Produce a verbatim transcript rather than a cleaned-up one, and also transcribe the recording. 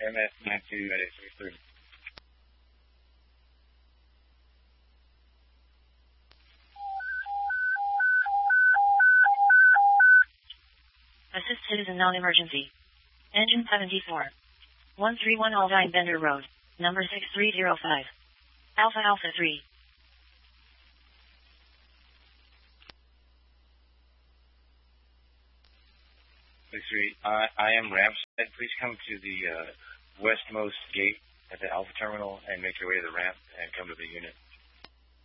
M S nine two at eight six three. Assist citizen non-emergency. Engine seventy-four. one three one Aldine Bender Road, number six three zero five. Alpha Alpha three. six three. I, I am Ramstead. Please come to the uh, westmost gate at the Alpha Terminal and make your way to the ramp and come to the unit.